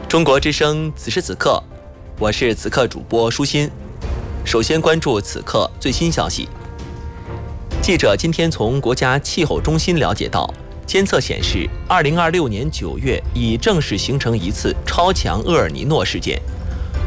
中国之声此时此刻，我是此刻主播舒心。首先关注此刻最新消息。记者今天从国家气候中心了解到，监测显示，2026年9月已正式形成一次超强厄尔尼诺事件，